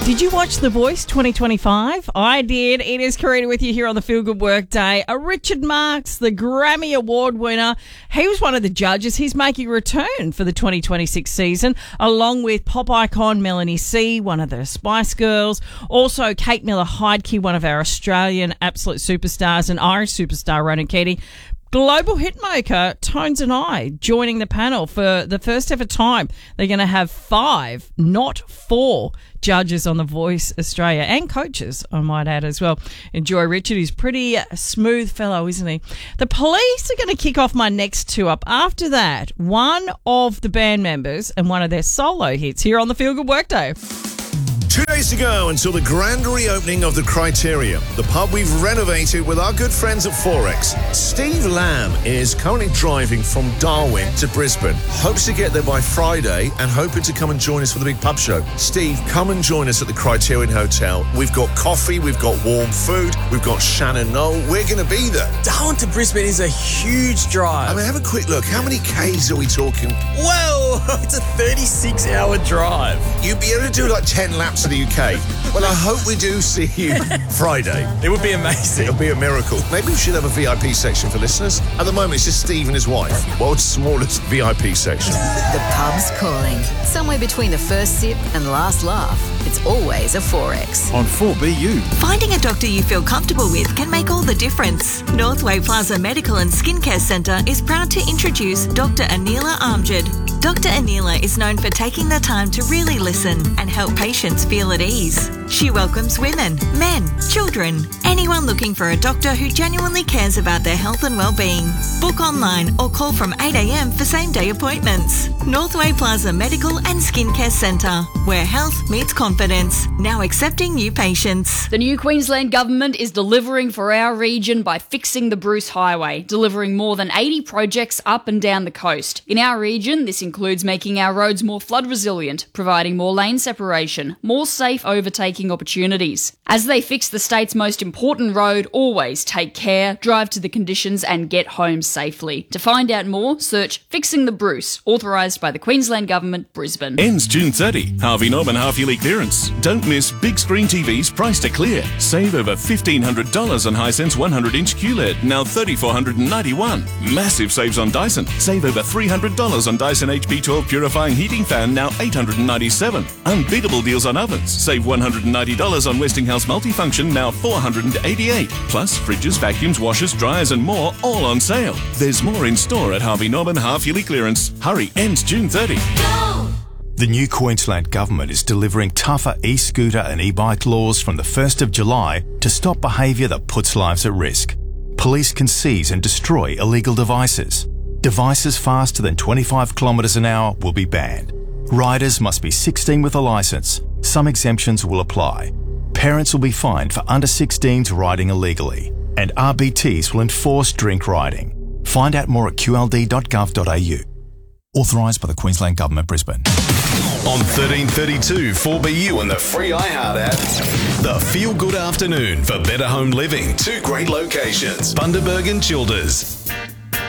Did you watch The Voice 2025? I did. It is Karina with you here on the Feel Good Work Day. Richard Marx, the Grammy Award winner, he was one of the judges. He's making a return for the 2026 season, along with pop icon Melanie C, one of the Spice Girls. Also, Kate Miller-Heidke, one of our Australian absolute superstars, and Irish superstar Ronan Keating. Global hitmaker Tones and I joining the panel for the first ever time. They're going to have 5, not 4 judges on The Voice Australia, and coaches, I might add as well. Enjoy Richard. He's a pretty smooth fellow, isn't he? The Police are going to kick off my next 2 up. After that, one of the band members and one of their solo hits here on the Feel Good Workday. 2 days to go until the grand reopening of the Criterion, the pub we've renovated with our good friends at Forex. Steve Lamb is currently driving from Darwin to Brisbane. Hopes to get there by Friday and hoping to come and join us for the big pub show. Steve, come and join us at the Criterion Hotel. We've got coffee, we've got warm food, we've got Shannon Knoll. We're going to be there. Darwin to Brisbane is a huge drive. I mean, have a quick look. How many Ks are we talking? Well, it's a 36-hour drive. You'd be able to do like 10 laps of the UK. Well, I hope we do see you Friday. It would be amazing. It'll be a miracle. Maybe we should have a VIP section for listeners. At the moment, it's just Steve and his wife. World's smallest VIP section. The pub's calling. Somewhere between the first sip and last laugh, it's always a Forex. On 4BU. Finding a doctor you feel comfortable with can make all the difference. Northway Plaza Medical and Skincare Centre is proud to introduce Dr. Anila Amjad. Dr. Anila is known for taking the time to really listen and help patients feel at ease. She welcomes women, men, children, anyone looking for a doctor who genuinely cares about their health and well-being. Book online or call from 8 a.m. for same-day appointments. Northway Plaza Medical and Skincare Centre, where health meets confidence. Now accepting new patients. The new Queensland Government is delivering for our region by fixing the Bruce Highway, delivering more than 80 projects up and down the coast. In our region, this includes making our roads more flood resilient, providing more lane separation, more safe overtaking opportunities. As they fix the state's most important road, always take care, drive to the conditions and get home safely. To find out more, search Fixing the Bruce, authorised by the Queensland Government, Brisbane. Ends June 30. Harvey Norman half-yearly clearance. Don't miss big screen TVs priced to clear. Save over $1,500 on Hisense 100-inch QLED, now $3,491. Massive saves on Dyson. Save over $300 on Dyson HP12 purifying heating fan, now $897. Unbeatable deals on ovens. Save $190 on Westinghouse multifunction, now $488. Plus fridges, vacuums, washers, dryers and more, all on sale. There's more in store at Harvey Norman half-yearly clearance. Hurry, ends June 30. Go! The new Queensland Government is delivering tougher e-scooter and e-bike laws from the 1st of July to stop behaviour that puts lives at risk. Police can seize and destroy illegal devices. Devices faster than 25 kilometres an hour will be banned. Riders must be 16 with a licence. Some exemptions will apply. Parents will be fined for under 16s riding illegally. And RBTs will enforce drink riding. Find out more at qld.gov.au. Authorised by the Queensland Government, Brisbane. On 1332 4BU and the free iHeart app. The Feel Good Afternoon for better home living. 2 great locations, Bundaberg and Childers.